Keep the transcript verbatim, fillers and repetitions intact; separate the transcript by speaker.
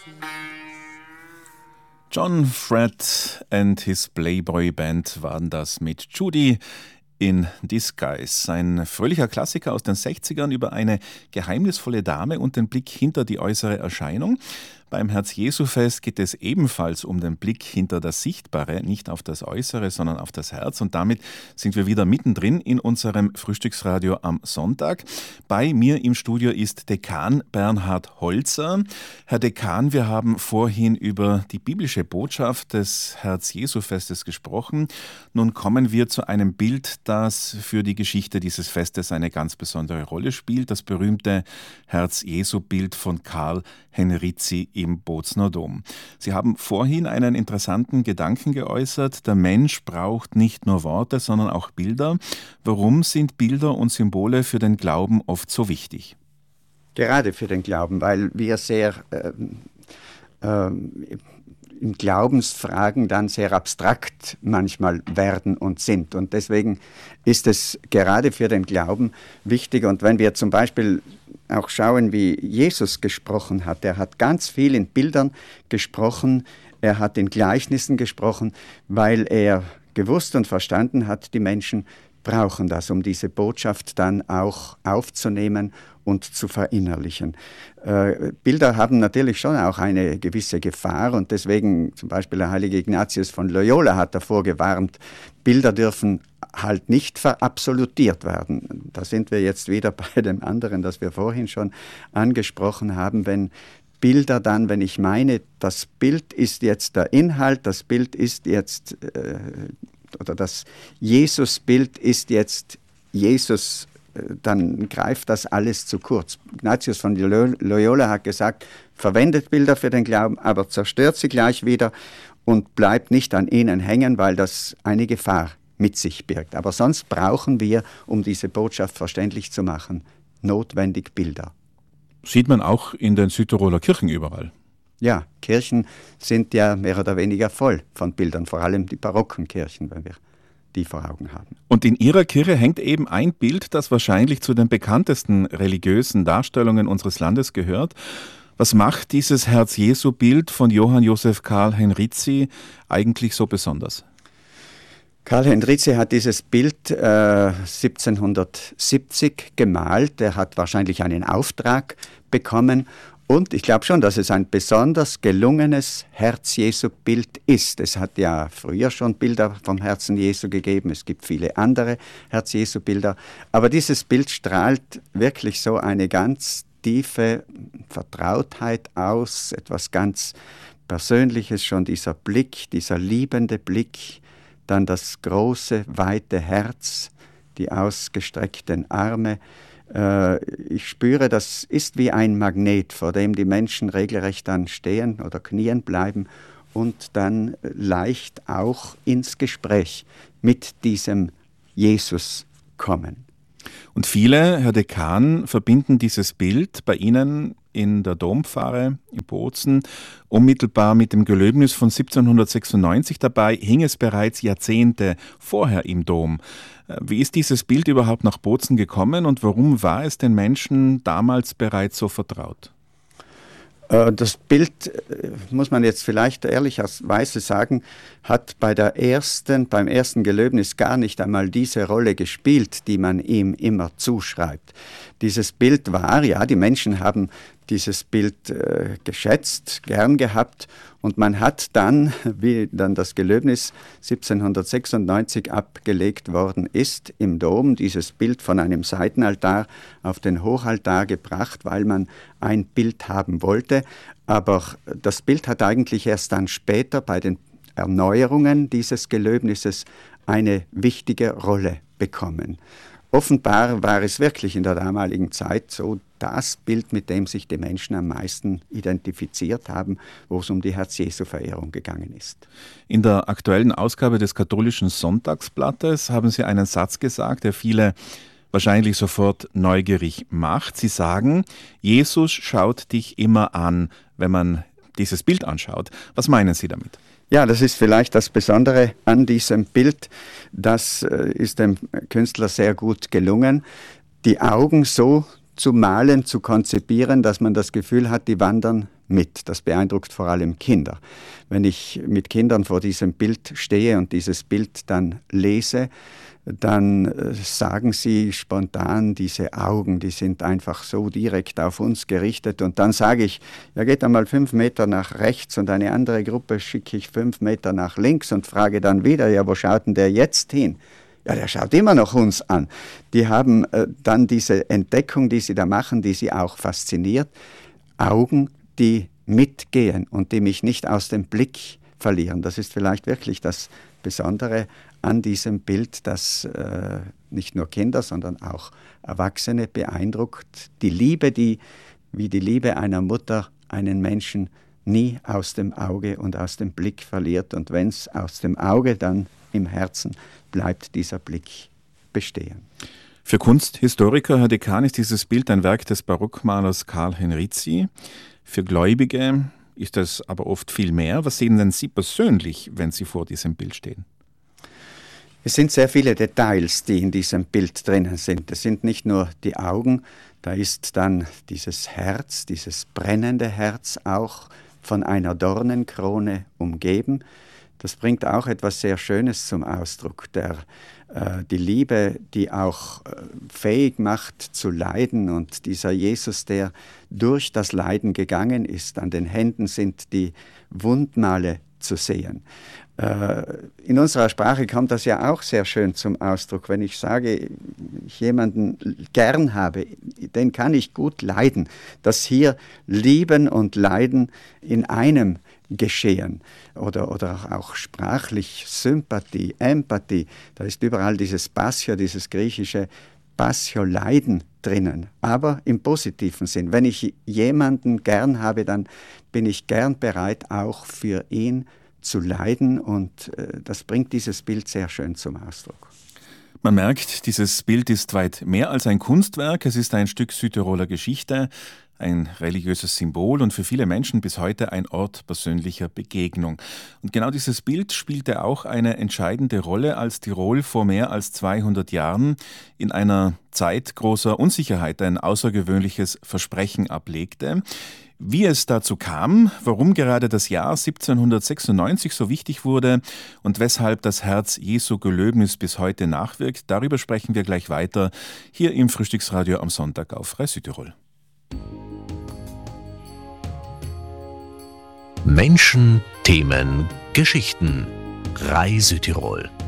Speaker 1: John Fred and his Playboy Band waren das mit Judy in Disguise. Ein fröhlicher Klassiker aus den sechzigern über eine geheimnisvolle Dame und den Blick hinter die äußere Erscheinung. Beim Herz-Jesu-Fest geht es ebenfalls um den Blick hinter das Sichtbare, nicht auf das Äußere, sondern auf das Herz. Und damit sind wir wieder mittendrin in unserem Frühstücksradio am Sonntag. Bei mir im Studio ist Dekan Bernhard Holzer. Herr Dekan, wir haben vorhin über die biblische Botschaft des Herz-Jesu-Festes gesprochen. Nun kommen wir zu einem Bild, das für die Geschichte dieses Festes eine ganz besondere Rolle spielt. Das berühmte Herz-Jesu-Bild von Karl Henrici im Bozner Dom. Sie haben vorhin einen interessanten Gedanken geäußert. Der Mensch braucht nicht nur Worte, sondern auch Bilder. Warum sind Bilder und Symbole für den Glauben oft so wichtig?
Speaker 2: Gerade für den Glauben, weil wir sehr äh, äh, in Glaubensfragen dann sehr abstrakt manchmal werden und sind. Und deswegen ist es gerade für den Glauben wichtig. Und wenn wir zum Beispiel auch schauen, wie Jesus gesprochen hat, er hat ganz viel in Bildern gesprochen, er hat in Gleichnissen gesprochen, weil er gewusst und verstanden hat, die Menschen brauchen das, um diese Botschaft dann auch aufzunehmen und zu verinnerlichen. Äh, Bilder haben natürlich schon auch eine gewisse Gefahr und deswegen zum Beispiel der heilige Ignatius von Loyola hat davor gewarnt, Bilder dürfen halt nicht verabsolutiert werden. Da sind wir jetzt wieder bei dem anderen, das wir vorhin schon angesprochen haben, wenn Bilder dann, wenn ich meine, das Bild ist jetzt der Inhalt, das Bild ist jetzt, äh, oder das Jesus-Bild ist jetzt Jesus, dann greift das alles zu kurz. Ignatius von Loyola hat gesagt, verwendet Bilder für den Glauben, aber zerstört sie gleich wieder und bleibt nicht an ihnen hängen, weil das eine Gefahr mit sich birgt. Aber sonst brauchen wir, um diese Botschaft verständlich zu machen, notwendig Bilder.
Speaker 1: Sieht man auch in den Südtiroler Kirchen überall.
Speaker 2: Ja, Kirchen sind ja mehr oder weniger voll von Bildern, vor allem die barocken Kirchen, wenn wir die vor Augen haben.
Speaker 1: Und in Ihrer Kirche hängt eben ein Bild, das wahrscheinlich zu den bekanntesten religiösen Darstellungen unseres Landes gehört. Was macht dieses Herz-Jesu-Bild von Johann Josef Karl Henrici eigentlich so besonders?
Speaker 2: Karl Henrici hat dieses Bild äh, siebzehnhundertsiebzig gemalt. Er hat wahrscheinlich einen Auftrag bekommen. Und ich glaube schon, dass es ein besonders gelungenes Herz-Jesu-Bild ist. Es hat ja früher schon Bilder vom Herzen Jesu gegeben. Es gibt viele andere Herz-Jesu-Bilder. Aber dieses Bild strahlt wirklich so eine ganz tiefe Vertrautheit aus, etwas ganz Persönliches, schon dieser Blick, dieser liebende Blick, dann das große, weite Herz, die ausgestreckten Arme. Ich spüre, das ist wie ein Magnet, vor dem die Menschen regelrecht dann stehen oder knien bleiben und dann leicht auch ins Gespräch mit diesem Jesus kommen.
Speaker 1: Und viele, Herr Dekan, verbinden dieses Bild bei Ihnen in der Dompfarre in Bozen unmittelbar mit dem Gelöbnis von siebzehnhundertsechsundneunzig. Dabei hing es bereits Jahrzehnte vorher im Dom. Wie ist dieses Bild überhaupt nach Bozen gekommen und warum war es den Menschen damals bereits so vertraut?
Speaker 2: Das Bild, muss man jetzt vielleicht ehrlicherweise sagen, hat bei der ersten, beim ersten Gelöbnis gar nicht einmal diese Rolle gespielt, die man ihm immer zuschreibt. Dieses Bild war, ja, die Menschen haben dieses Bild äh, geschätzt, gern gehabt und man hat dann, wie dann das Gelöbnis siebzehnhundertsechsundneunzig abgelegt worden ist, im Dom dieses Bild von einem Seitenaltar auf den Hochaltar gebracht, weil man ein Bild haben wollte. Aber das Bild hat eigentlich erst dann später bei den Erneuerungen dieses Gelöbnisses eine wichtige Rolle bekommen. Offenbar war es wirklich in der damaligen Zeit so das Bild, mit dem sich die Menschen am meisten identifiziert haben, wo es um die Herz-Jesu-Verehrung gegangen ist.
Speaker 1: In der aktuellen Ausgabe des katholischen Sonntagsblattes haben Sie einen Satz gesagt, der viele wahrscheinlich sofort neugierig macht. Sie sagen, Jesus schaut dich immer an, wenn man dieses Bild anschaut. Was meinen Sie damit?
Speaker 2: Ja, das ist vielleicht das Besondere an diesem Bild. Das äh, ist dem Künstler sehr gut gelungen, die Augen so zu malen, zu konzipieren, dass man das Gefühl hat, die wandern mit. Das beeindruckt vor allem Kinder. Wenn ich mit Kindern vor diesem Bild stehe und dieses Bild dann lese, dann äh, sagen sie spontan, diese Augen, die sind einfach so direkt auf uns gerichtet. Und dann sage ich, ja, geht einmal fünf Meter nach rechts und eine andere Gruppe schicke ich fünf Meter nach links und frage dann wieder, ja, wo schaut denn der jetzt hin? Ja, der schaut immer noch uns an. Die haben äh, dann diese Entdeckung, die sie da machen, die sie auch fasziniert, Augen, die mitgehen und die mich nicht aus dem Blick verlieren. Das ist vielleicht wirklich das Besondere an diesem Bild, das äh, nicht nur Kinder, sondern auch Erwachsene beeindruckt. Die Liebe, die wie die Liebe einer Mutter einen Menschen nie aus dem Auge und aus dem Blick verliert. Und wenn es aus dem Auge, dann im Herzen bleibt dieser Blick bestehen.
Speaker 1: Für Kunsthistoriker, Herr Dekan, ist dieses Bild ein Werk des Barockmalers Karl Henrici. Für Gläubige ist es aber oft viel mehr. Was sehen denn Sie persönlich, wenn Sie vor diesem Bild stehen?
Speaker 2: Es sind sehr viele Details, die in diesem Bild drinnen sind. Es sind nicht nur die Augen, da ist dann dieses Herz, dieses brennende Herz auch von einer Dornenkrone umgeben. Das bringt auch etwas sehr Schönes zum Ausdruck, der, äh, die Liebe, die auch äh, fähig macht zu leiden, und dieser Jesus, der durch das Leiden gegangen ist. An den Händen sind die Wundmale zu sehen. Äh, in unserer Sprache kommt das ja auch sehr schön zum Ausdruck. Wenn ich sage, ich jemanden gern habe, den kann ich gut leiden. Dass hier Lieben und Leiden in einem geschehen. Oder, oder auch sprachlich Sympathie, Empathie. Da ist überall dieses Passio, dieses griechische Passio, Leiden drinnen. Aber im positiven Sinn. Wenn ich jemanden gern habe, dann bin ich gern bereit, auch für ihn zu leiden, und äh, das bringt dieses Bild sehr schön zum Ausdruck.
Speaker 1: Man merkt, dieses Bild ist weit mehr als ein Kunstwerk. Es ist ein Stück Südtiroler Geschichte, ein religiöses Symbol und für viele Menschen bis heute ein Ort persönlicher Begegnung. Und genau dieses Bild spielte auch eine entscheidende Rolle, als Tirol vor mehr als zweihundert Jahren in einer Zeit großer Unsicherheit ein außergewöhnliches Versprechen ablegte. Wie es dazu kam, warum gerade das Jahr siebzehnhundertsechsundneunzig so wichtig wurde und weshalb das Herz Jesu Gelöbnis bis heute nachwirkt, darüber sprechen wir gleich weiter hier im Frühstücksradio am Sonntag auf Frei Südtirol.
Speaker 3: Menschen, Themen, Geschichten. Frei Südtirol.